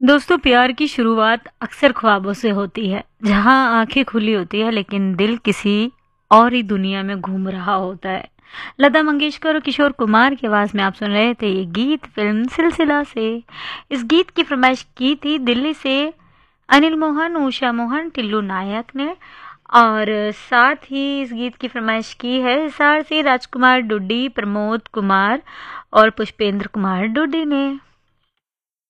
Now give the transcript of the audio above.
दोस्तों, प्यार की शुरुआत अक्सर ख्वाबों से होती है, जहां आंखें खुली होती है लेकिन दिल किसी और ही दुनिया में घूम रहा होता है। लता मंगेशकर और किशोर कुमार की आवाज में आप सुन रहे थे ये गीत फिल्म सिलसिला से। इस गीत की फरमाइश की थी दिल्ली से अनिल मोहन, उषा मोहन, टिल्लू नायक ने। और साथ ही इस गीत की फरमाइश की है हिसार से राजकुमार डुड्डी, प्रमोद कुमार और पुष्पेंद्र कुमार डुड्डी ने।